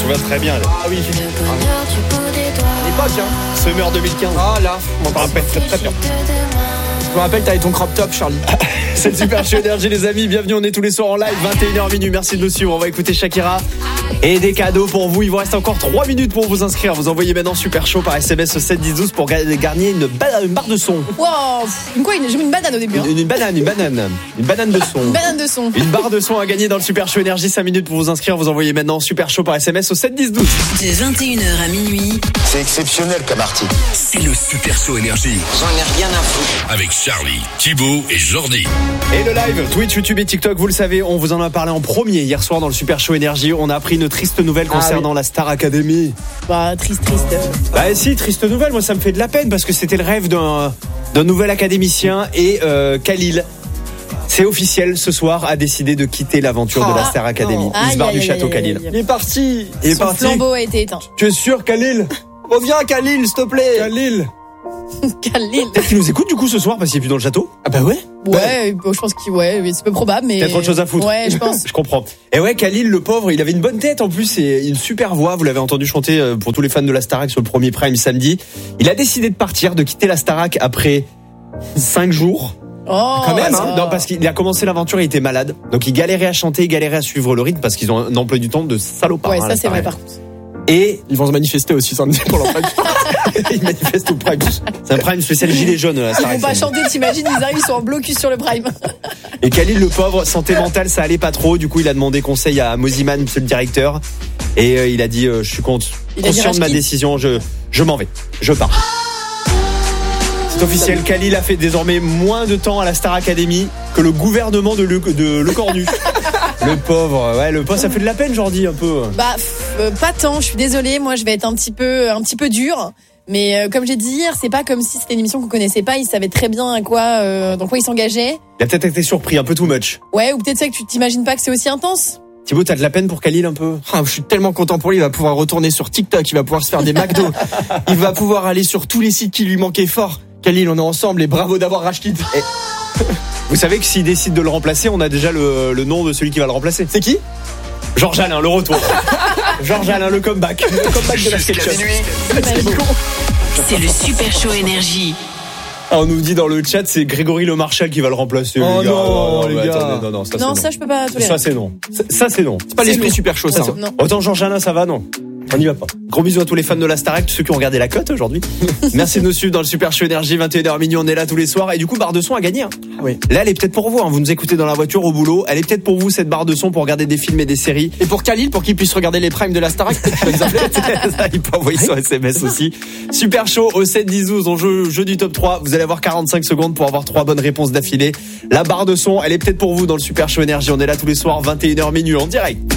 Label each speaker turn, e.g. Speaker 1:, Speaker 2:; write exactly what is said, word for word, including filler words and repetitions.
Speaker 1: souviens très bien. Là.
Speaker 2: Ah oui, j'ai l'époque, hein.
Speaker 1: Summer deux mille quinze.
Speaker 2: Ah là,
Speaker 1: On m'en rappelle très très bien.
Speaker 2: je me rappelle que t'avais ton crop top, Charlie.
Speaker 1: C'est le Super Show Énergie, les amis. Bienvenue, on est tous les soirs en live, vingt et une heures minuit. Merci de nous suivre. On va écouter Shakira. Et des cadeaux pour vous. Il vous reste encore trois minutes pour vous inscrire. Vous envoyez maintenant Super Show par S M S au sept dix douze pour gagner une, ba- une barre de son.
Speaker 3: Wow, une quoi une, j'ai mis une banane au début. Hein.
Speaker 1: Une, une banane, une banane. Une banane de son.
Speaker 3: Une banane de son.
Speaker 1: Une barre de son à gagner dans le Super Show Énergie. cinq minutes pour vous inscrire. Vous envoyez maintenant Super Show par S M S au sept dix douze.
Speaker 4: De vingt et une heures à minuit.
Speaker 5: C'est exceptionnel comme article.
Speaker 6: C'est le Super Show Énergie.
Speaker 5: J'en ai rien à foutre.
Speaker 6: Avec Charlie, Thibaut et Jordi.
Speaker 1: Et le live, Twitch, YouTube et TikTok, vous le savez, on vous en a parlé en premier hier soir dans le Super Show Énergie. On a appris une triste nouvelle concernant ah, oui. la Star Academy.
Speaker 3: Bah, triste, triste.
Speaker 1: Bah si, triste nouvelle, moi ça me fait de la peine parce que c'était le rêve d'un, d'un nouvel académicien et euh, Khalil. C'est officiel, ce soir, a décidé de quitter l'aventure ah, de la Star Academy.
Speaker 3: Oh.
Speaker 1: Il se barre du château, Khalil.
Speaker 2: Il est parti.
Speaker 1: Il est
Speaker 3: Son
Speaker 1: parti.
Speaker 3: flambeau a été éteint.
Speaker 1: Tu es sûr, Khalil?
Speaker 2: Reviens, Khalil, s'il te plaît.
Speaker 1: Khalil.
Speaker 3: Khalil.
Speaker 1: Peut-être qu'il nous écoute du coup ce soir parce qu'il est plus dans le château.
Speaker 2: Ah bah ouais.
Speaker 3: Ouais, bon, je pense qu'il ouais, c'est peu probable, mais.
Speaker 1: Peut-être autre chose à foutre.
Speaker 3: Ouais, je pense.
Speaker 1: Je comprends. Et ouais, Khalil, le pauvre, il avait une bonne tête en plus et une super voix. Vous l'avez entendu chanter pour tous les fans de la Starac sur le premier Prime samedi. Il a décidé de partir, de quitter la Starac après cinq jours.
Speaker 3: Oh,
Speaker 1: quand même, hein.
Speaker 3: ça.
Speaker 1: Non, parce qu'il a commencé l'aventure, il était malade. Donc il galérait à chanter, il galérait à suivre le rythme parce qu'ils ont un emploi du temps de salopard.
Speaker 3: Ouais,
Speaker 1: hein,
Speaker 3: ça c'est vrai
Speaker 1: Starac.
Speaker 3: par contre.
Speaker 1: Et
Speaker 2: ils vont se manifester aussi samedi pour leur Prime.
Speaker 1: Ils manifestent au Prime. C'est un Prime spécial gilet jaune. La
Speaker 3: Ils vont pas chanter, t'imagines, ils arrivent, ils sont en blocus sur le Prime.
Speaker 1: Et Khalil, le pauvre, santé mentale, ça allait pas trop. Du coup, il a demandé conseil à Moziman, monsieur le directeur. Et euh, il a dit, euh, je suis compte, conscient de ma décision, je, je m'en vais. Je pars. C'est officiel, Khalil a fait désormais moins de temps à la Star Academy que le gouvernement de Le, de Le Cornu. Le pauvre, ouais, le pauvre, ça fait de la peine, Jordi, un peu.
Speaker 3: Bah, euh, pas tant, je suis désolée, moi je vais être un petit peu, un petit peu dur. Mais euh, comme j'ai dit hier, c'est pas comme si c'était une émission qu'on connaissait pas, il savait très bien à quoi, euh, dans quoi il s'engageait.
Speaker 1: Il a peut-être été surpris, un peu too much.
Speaker 3: Ouais, ou peut-être ça que tu t'imagines pas que c'est aussi intense.
Speaker 1: Thibaut, t'as de la peine pour Khalil un peu?
Speaker 2: Ah, je suis tellement content pour lui, il va pouvoir retourner sur TikTok, il va pouvoir se faire des McDo. Il va pouvoir aller sur tous les sites qui lui manquaient fort. Khalil, on est ensemble et bravo d'avoir Rashkid. Et...
Speaker 1: Vous savez que s'il décide de le remplacer, on a déjà le, le nom de celui qui va le remplacer.
Speaker 2: C'est qui?
Speaker 1: Georges Alain, le retour. Georges Alain, le comeback. Le comeback de la SketchUp.
Speaker 4: C'est le Super Show Énergie.
Speaker 1: Ah, on nous dit dans le chat, c'est Grégory Le Marchal qui va le remplacer.
Speaker 2: Oh
Speaker 1: les gars.
Speaker 2: non,
Speaker 1: non,
Speaker 2: les
Speaker 1: mais
Speaker 2: gars.
Speaker 1: attendez, non, non, ça,
Speaker 3: Non,
Speaker 1: c'est
Speaker 3: ça
Speaker 1: non.
Speaker 3: je peux pas tolérer.
Speaker 1: Ça c'est non. Ça, ça, c'est non.
Speaker 2: C'est pas l'esprit super chaud, ça.
Speaker 3: Ça,
Speaker 2: hein.
Speaker 3: non.
Speaker 1: Autant Georges Alain, ça va, non. On n'y va pas. Gros bisous à tous les fans de la Starac, tous ceux qui ont regardé la cote aujourd'hui. Merci de nous suivre dans le Super Show Énergie, vingt et une heures minuit, on est là tous les soirs. Et du coup, barre de son à gagner. Hein.
Speaker 2: Ah oui.
Speaker 1: Là, elle est peut-être pour vous. Hein. Vous nous écoutez dans la voiture, au boulot. Elle est peut-être pour vous, cette barre de son, pour regarder des films et des séries.
Speaker 2: Et pour Khalil, pour qu'il puisse regarder les primes de la Starac,
Speaker 1: Ça, il peut envoyer son S M S aussi. Super Show au sept dix douze, on joue jeu du top trois. Vous allez avoir quarante-cinq secondes pour avoir trois bonnes réponses d'affilée. La barre de son, elle est peut-être pour vous dans le Super Show Énergie. On est là tous les soirs, vingt et une heures minuit, en direct.